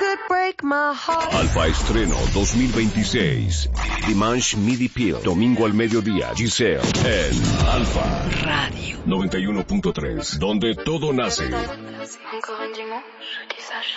Alfa Estreno 2026. Dimanche Midi Peel. Domingo al mediodía. Giselle en Alfa Radio 91.3, donde todo nace.